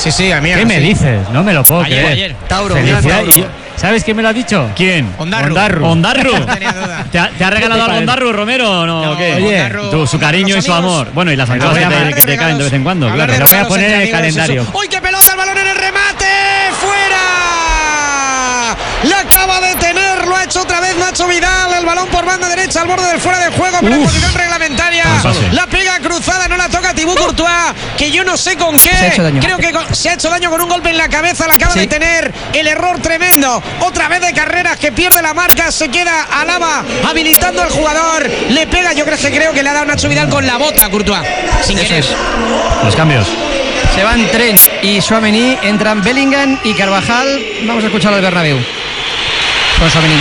Sí, a mí. ¿Qué me dices? No me lo puedo creer. Ayer. Tauro, ¿Sabes quién me lo ha dicho? ¿Quién? Ondarru. No tenía duda. ¿Te ha regalado algo Ondarru, Romero? ¿No? ¿Qué? Oye, Su cariño y su amor. Bueno, y las entradas que te caen de vez en cuando. Claro. Lo voy a poner en el calendario. ¡Uy, qué pelota! El balón en el remate. ¡Fuera! La acaba de tener, lo ha hecho otra vez Nacho Vidal. El balón por banda derecha al borde del fuera de juego, pero en posición reglamentaria. La pega cruzada, no la toca Thibaut Courtois, que yo no sé con qué. Creo que se ha hecho daño con un golpe en la cabeza. La acaba de tener, el error tremendo. Otra vez de Carreras, que pierde la marca, se queda Alaba habilitando al jugador. Le pega, yo creo que le ha dado Nacho Vidal con la bota a Courtois, sin querer. Los cambios. Se van Trent y Tchouaméni, entran Bellingham y Carvajal. Vamos a escuchar al Bernabéu con Tchouaméni.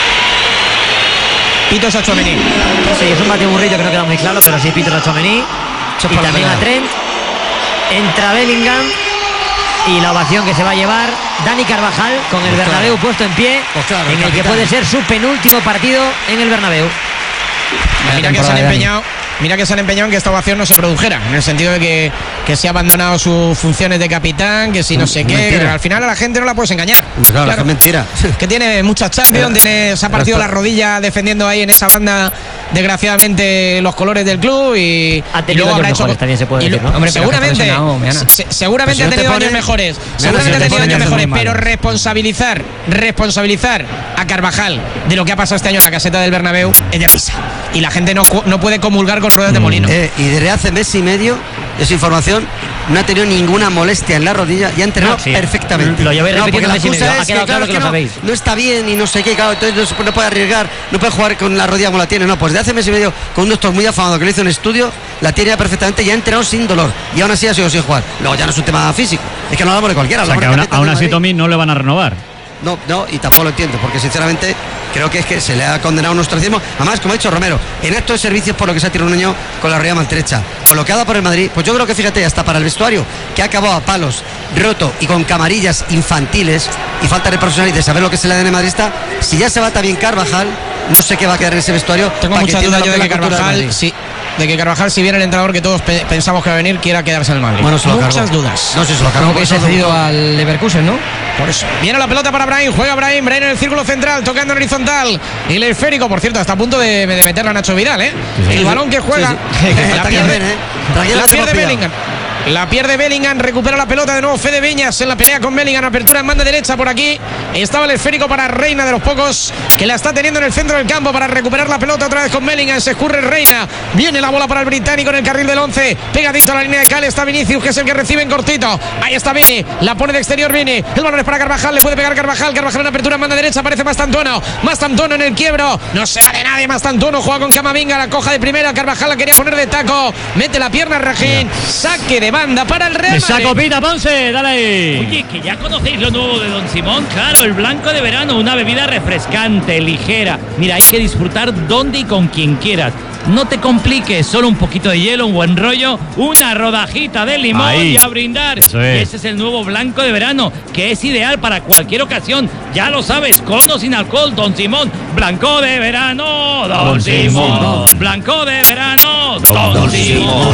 Pitos a Tchouaméni. Sí, es un batiburrillo que no queda muy claro, pero sí pitos a Tchouaméni. Y también a Trent. Entra Bellingham. Y la ovación que se va a llevar Dani Carvajal con el Bernabéu puesto en pie, en el que puede ser su penúltimo partido en el Bernabéu. Mira que se han empeñado en que esta ovación no se produjera, en el sentido de que se ha abandonado sus funciones de capitán, que si no sé qué, al final a la gente no la puedes engañar. Claro, es mentira. Que tiene muchas Champions, se ha partido la rodilla defendiendo ahí en esa banda, desgraciadamente, los colores del club y luego habrá hecho también se puede decir, ¿no? Hombre, seguramente ha tenido años mejores, pero responsabilizar a Carvajal de lo que ha pasado este año en la caseta del Bernabéu es de risa, y la gente no puede comulgar con ruedas de molino. Y desde hace mes y medio, esa información, no ha tenido ninguna molestia en la rodilla y ha entrenado perfectamente. Lo llevé repitiendo mes y medio. Ha quedado claro que lo sabéis. No está bien y no sé qué, claro, entonces no puede arriesgar, no puede jugar con la rodilla como la tiene. No, pues de hace mes y medio, con un doctor muy afamado que le hizo un estudio, la tiene ya perfectamente y ha entrenado sin dolor. Y aún así ha sido sin jugar. Luego ya no es un tema físico, es que no hablamos de cualquiera. O sea, que aún así Tommy no le van a renovar. No, y tampoco lo entiendo, porque sinceramente creo que es que se le ha condenado un ostracismo. Además, como ha dicho Romero, en estos servicios por lo que se ha tirado un niño con la rodilla maltrecha, con lo que ha dado por el Madrid, pues yo creo que fíjate, hasta para el vestuario, que ha acabado a palos, roto y con camarillas infantiles y falta de profesional y de saber lo que es el ADN madridista. Si ya se va también Carvajal, no sé qué va a quedar en ese vestuario. Tengo mucha duda yo de que Carvajal, si viene el entrenador que todos pensamos que va a venir, quiera quedarse en el Madrid. Bueno, muchas dudas. No sé si se lo cargó. Como que se ha cedido al Leverkusen, ¿no? Por eso. Viene la pelota para Brahim, juega Brahim en el círculo central, tocando en horizontal. Y el esférico, por cierto, está a punto de meterla a Nacho Vidal, ¿eh? Sí, el balón que juega. La pierde Bellingham. La pierde Bellingham, recupera la pelota de nuevo Fede Viñas en la pelea con Bellingham, apertura en banda derecha por aquí. Estaba el esférico para Reina, de los pocos que la está teniendo en el centro del campo para recuperar la pelota otra vez con Bellingham. Se escurre Reina, viene la bola para el británico en el carril del 11, pegadito a la línea de cal está Vinicius, que es el que recibe en cortito. Ahí está Vini, la pone de exterior Vini, el balón es para Carvajal, le puede pegar Carvajal en apertura en banda derecha, aparece Mastantuono en el quiebro, no se va de nadie Mastantuono, juega con Camavinga, la coja de primera, Carvajal la quería poner de taco, mete la pierna Rajín, saque de banda para el Real Madrid. Esa copita, Ponce, dale ahí. Oye, que ya conocéis lo nuevo de Don Simón, claro, el blanco de verano, una bebida refrescante, ligera. Mira, hay que disfrutar donde y con quien quieras. No te compliques, solo un poquito de hielo, un buen rollo, una rodajita de limón y a brindar. Eso es. Ese es el nuevo blanco de verano, que es ideal para cualquier ocasión. Ya lo sabes, con o sin alcohol, Don Simón. Blanco de verano, Don Simón. Blanco de verano, Don Simón.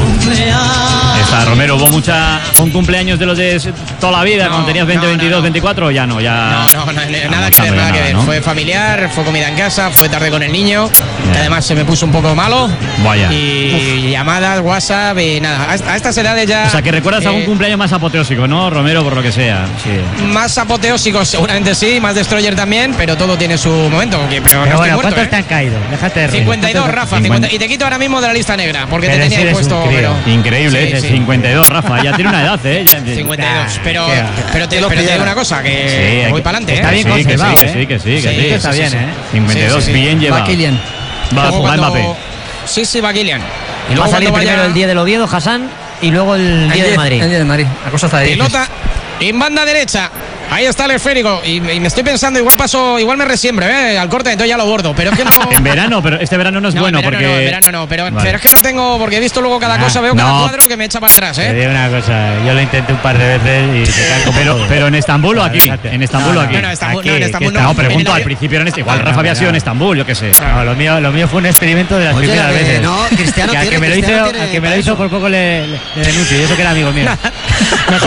Esta, Romero, hubo un cumpleaños de los de toda la vida, cuando tenías 20, 22, 24, ya no, ya. No, nada que ver. ¿No? Fue familiar, fue comida en casa, fue tarde con el niño, que además se me puso un poco malo. Vaya. Y llamadas, WhatsApp y nada. A estas edades ya. O sea, que recuerdas algún cumpleaños más apoteósico, ¿no, Romero? Por lo que sea. Sí. Más apoteósico, seguramente sí, más destroyer también, pero todo tiene su momento. Pero bueno, muerto, ¿cuántos te han caído? Déjate de reír. 52, Rafa. 50, y te quito ahora mismo de la lista negra, porque te tenía puesto. Increíble, sí. 52, Rafa. Ya tiene una edad, ¿eh? 52. Pero te digo una cosa, que voy para adelante. Está bien conservado, que sí. Está bien, ¿eh? 52, bien llevado. Va Kylian. Va a jugar Mbappé. Sí, va Kylian. Y va a salir primero el día del Oviedo, Hassan, y luego el día de Madrid. El día de Madrid. La cosa está ahí. Pelota en banda derecha. Ahí está el esférico y me estoy pensando, igual me resiembro, al corte, entonces ya lo bordo, pero es que no. En verano, pero este verano no es bueno porque. En verano no, pero es que no tengo, porque he visto luego cada cosa, veo cada cuadro que me echa para atrás, Te digo una cosa, yo lo intenté un par de veces y se caen como pero en Estambul o aquí. En Estambul o aquí. No, en Estambul no. No, pregunto, al principio era igual Rafa había sido en Estambul, yo qué sé. No, lo mío fue un experimento de las primeras veces. No, Cristiano que al que me lo hizo por poco le denuncio, y eso que era amigo mío.